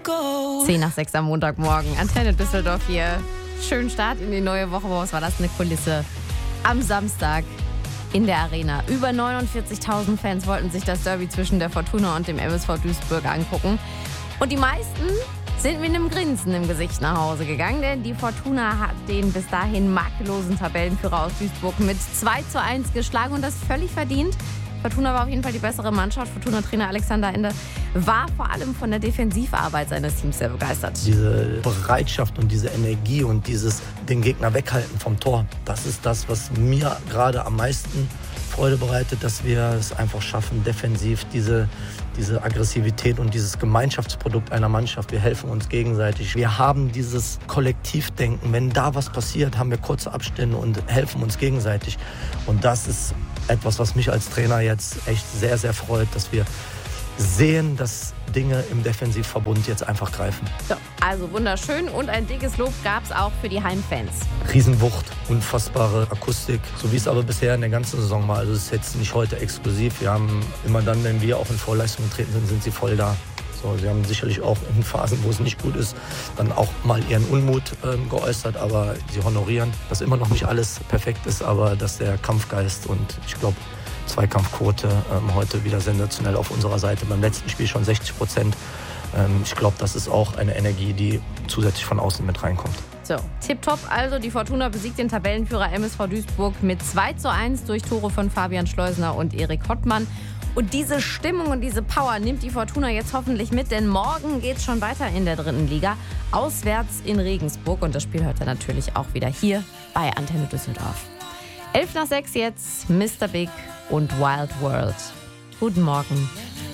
10 nach 6 am Montagmorgen. Antenne Düsseldorf hier. Schönen Start in die neue Woche. Was war das? Eine Kulisse am Samstag in der Arena. Über 49.000 Fans wollten sich das Derby zwischen der Fortuna und dem MSV Duisburg angucken. Und die meisten sind mit einem Grinsen im Gesicht nach Hause gegangen, denn die Fortuna hat den bis dahin makellosen Tabellenführer aus Duisburg mit 2:1 geschlagen und das völlig verdient. Fortuna war auf jeden Fall die bessere Mannschaft. Fortuna-Trainer Alexander Ende war vor allem von der Defensivarbeit seines Teams sehr begeistert. Diese Bereitschaft und diese Energie und dieses den Gegner weghalten vom Tor, das ist das, was mir gerade am meisten Freude bereitet, dass wir es einfach schaffen, defensiv diese Aggressivität und dieses Gemeinschaftsprodukt einer Mannschaft. Wir helfen uns gegenseitig. Wir haben dieses Kollektivdenken. Wenn da was passiert, haben wir kurze Abstände und helfen uns gegenseitig. Und das ist etwas, was mich als Trainer jetzt echt sehr, sehr freut, dass wir sehen, dass Dinge im Defensivverbund jetzt einfach greifen. So, also wunderschön und ein dickes Lob gab es auch für die Heimfans. Riesenwucht, unfassbare Akustik, so wie es aber bisher in der ganzen Saison war. Also es ist jetzt nicht heute exklusiv. Wir haben immer dann, wenn wir auch in Vorleistung getreten sind, sind sie voll da. So, sie haben sicherlich auch in Phasen, wo es nicht gut ist, dann auch mal ihren Unmut geäußert, aber sie honorieren, dass immer noch nicht alles perfekt ist, aber dass der Kampfgeist und ich glaube, Zweikampfquote heute wieder sensationell auf unserer Seite. Beim letzten Spiel schon 60%. Ich glaube, das ist auch eine Energie, die zusätzlich von außen mit reinkommt. So, tipptopp. Also die Fortuna besiegt den Tabellenführer MSV Duisburg mit 2:1 durch Tore von Fabian Schleusner und Erik Hottmann. Und diese Stimmung und diese Power nimmt die Fortuna jetzt hoffentlich mit, denn morgen geht's schon weiter in der 3. Liga. Auswärts in Regensburg. Und das Spiel hört ihr natürlich auch wieder hier bei Antenne Düsseldorf. 11 nach 6 jetzt, Mr. Big und Wild World. Guten Morgen.